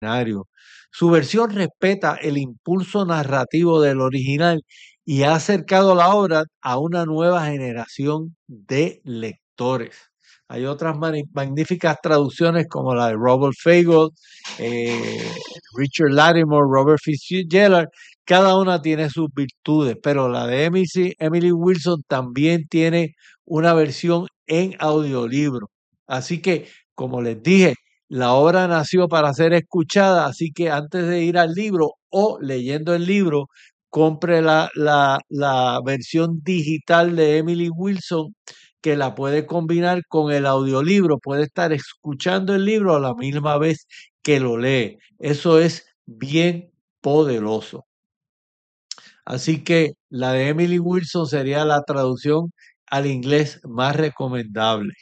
extraordinario. Su versión respeta el impulso narrativo del original y ha acercado la obra a una nueva generación de lectores. Hay otras magníficas traducciones como la de Robert Fagel, eh, Richard Latimer, Robert Fitzgerald. Cada una tiene sus virtudes, pero la de Emily Wilson también tiene una versión en audiolibro. Así que, como les dije, la obra nació para ser escuchada, así que antes de ir al libro o leyendo el libro, compre la versión digital de Emily Wilson, que la puede combinar con el audiolibro, puede estar escuchando el libro a la misma vez que lo lee. Eso es bien poderoso. Así que la de Emily Wilson sería la traducción al inglés más recomendable.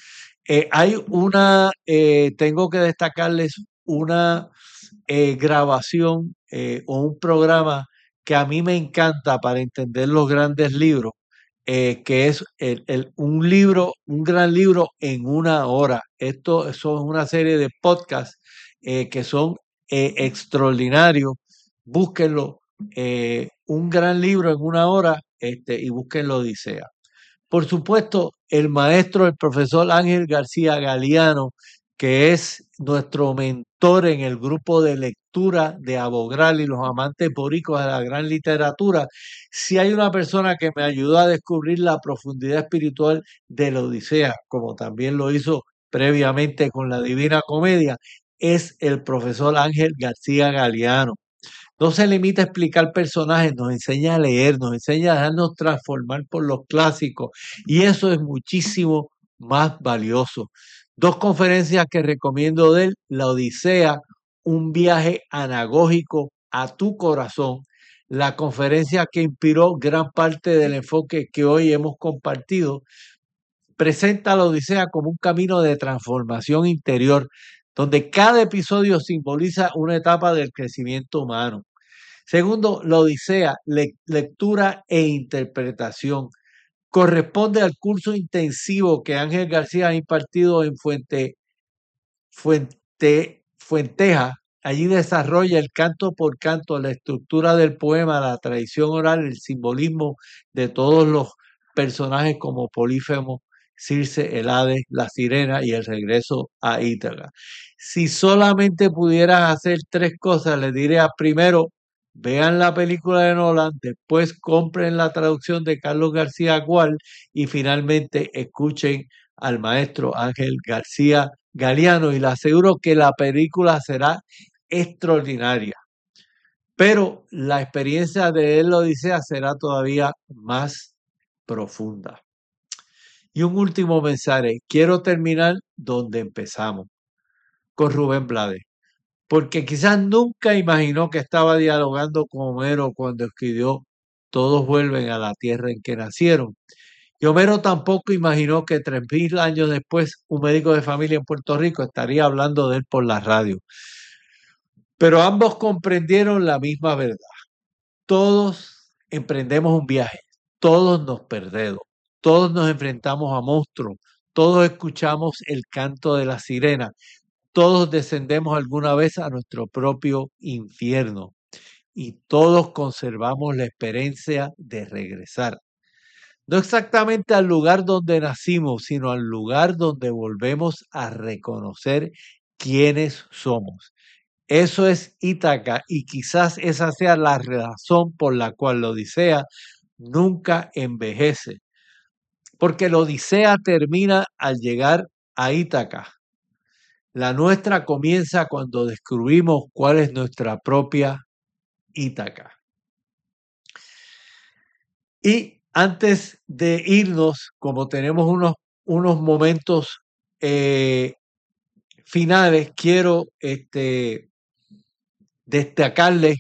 Tengo que destacarles una grabación o un programa que a mí me encanta para entender los grandes libros, que es un gran libro en una hora. Eso es una serie de podcasts que son extraordinarios. Búsquenlo, un gran libro en una hora, y búsquenlo Odisea. Por supuesto, el maestro, el profesor Ángel García Galiano, que es nuestro mentor en el grupo de lectura de Abogral y los amantes boricos de la gran literatura. Si hay una persona que me ayudó a descubrir la profundidad espiritual de la Odisea, como también lo hizo previamente con la Divina Comedia, es el profesor Ángel García Galiano. No se limita a explicar personajes, nos enseña a leer, nos enseña a dejarnos transformar por los clásicos y eso es muchísimo más valioso. Dos conferencias que recomiendo de él, La Odisea, un viaje anagógico a tu corazón, la conferencia que inspiró gran parte del enfoque que hoy hemos compartido, presenta la Odisea como un camino de transformación interior, donde cada episodio simboliza una etapa del crecimiento humano. Segundo, la Odisea, lectura e interpretación. Corresponde al curso intensivo que Ángel García ha impartido en Fuenteja. Allí desarrolla el canto por canto, la estructura del poema, la tradición oral, el simbolismo de todos los personajes como Polífemo, Circe, el Hades, la Sirena y el regreso a Ítaca. Si solamente pudieras hacer tres cosas, les diría: primero, vean la película de Nolan, después compren la traducción de Carlos García Gual y finalmente escuchen al maestro Ángel García Galiano y le aseguro que la película será extraordinaria. Pero la experiencia de él, la Odisea, será todavía más profunda. Y un último mensaje. Quiero terminar donde empezamos, con Rubén Blades, porque quizás nunca imaginó que estaba dialogando con Homero cuando escribió Todos vuelven a la tierra en que nacieron. Y Homero tampoco imaginó que 3000 años después un médico de familia en Puerto Rico estaría hablando de él por la radio. Pero ambos comprendieron la misma verdad. Todos emprendemos un viaje, todos nos perdemos, todos nos enfrentamos a monstruos, todos escuchamos el canto de la sirena, todos descendemos alguna vez a nuestro propio infierno y todos conservamos la experiencia de regresar. No exactamente al lugar donde nacimos, sino al lugar donde volvemos a reconocer quiénes somos. Eso es Ítaca y quizás esa sea la razón por la cual la Odisea nunca envejece. Porque la Odisea termina al llegar a Ítaca. La nuestra comienza cuando descubrimos cuál es nuestra propia Ítaca. Y antes de irnos, como tenemos unos momentos finales, quiero destacarles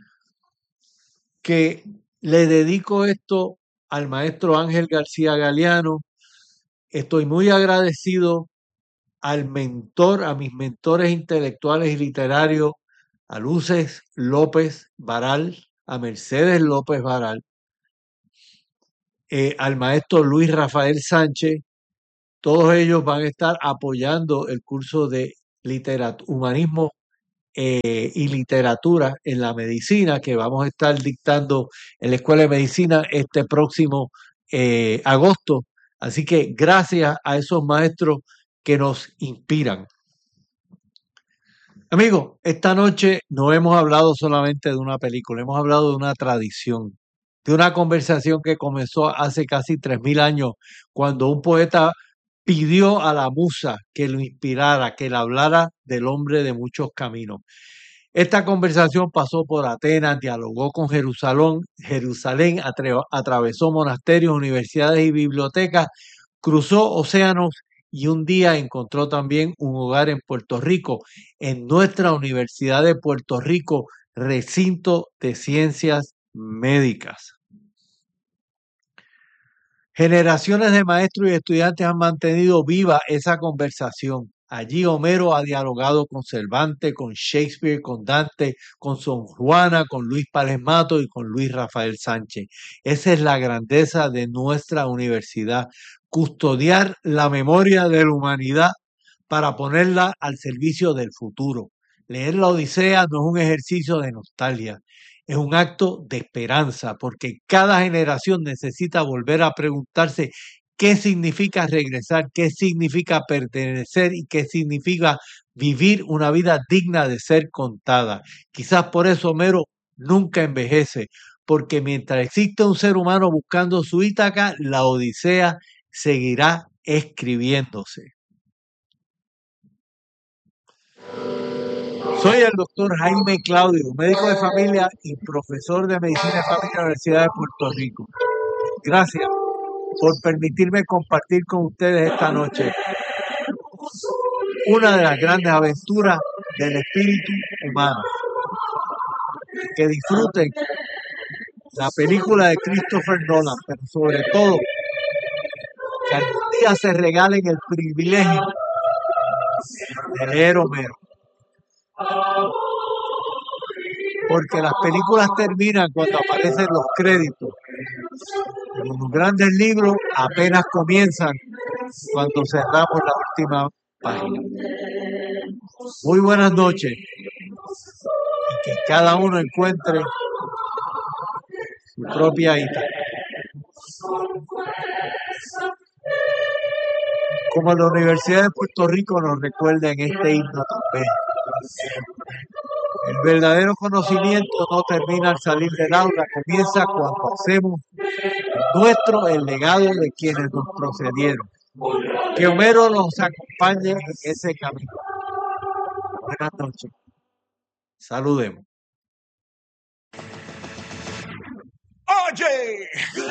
que le dedico esto al maestro Ángel García Galiano. Estoy muy agradecido al mentor, a mis mentores intelectuales y literarios, a Luces López Varal, a Mercedes López Varal, al maestro Luis Rafael Sánchez. Todos ellos van a estar apoyando el curso de humanismo y literatura en la medicina que vamos a estar dictando en la Escuela de Medicina este próximo agosto. Así que gracias a esos maestros que nos inspiran. Amigos, esta noche no hemos hablado solamente de una película, hemos hablado de una tradición, de una conversación que comenzó hace casi 3000 años, cuando un poeta pidió a la musa que lo inspirara, que le hablara del hombre de muchos caminos. Esta conversación pasó por Atenas, dialogó con Jerusalén, atravesó monasterios, universidades y bibliotecas, cruzó océanos y un día encontró también un hogar en Puerto Rico, en nuestra Universidad de Puerto Rico, recinto de ciencias médicas. Generaciones de maestros y estudiantes han mantenido viva esa conversación. Allí Homero ha dialogado con Cervantes, con Shakespeare, con Dante, con Sor Juana, con Luis Palesmato y con Luis Rafael Sánchez. Esa es la grandeza de nuestra universidad, custodiar la memoria de la humanidad para ponerla al servicio del futuro. Leer la Odisea no es un ejercicio de nostalgia, es un acto de esperanza, porque cada generación necesita volver a preguntarse qué significa regresar, qué significa pertenecer y qué significa vivir una vida digna de ser contada. Quizás por eso Homero nunca envejece, porque mientras exista un ser humano buscando su Ítaca, la Odisea seguirá escribiéndose. Soy el doctor Jaime Claudio, médico de familia y profesor de medicina de familia en la Universidad de Puerto Rico. Gracias por permitirme compartir con ustedes esta noche una de las grandes aventuras del espíritu humano. Que disfruten la película de Christopher Nolan, pero sobre todo que algún día se regalen el privilegio de leer Homero. Porque las películas terminan cuando aparecen los créditos. Los grandes libros apenas comienzan cuando cerramos la última página. Muy buenas noches. Y que cada uno encuentre su propia Ítaca. Como la Universidad de Puerto Rico nos recuerda en este himno también. El verdadero conocimiento no termina al salir del aula, comienza cuando hacemos nuestro el legado de quienes nos procedieron. Que Homero nos acompañe en ese camino. Buenas noches. Saludemos. Oye,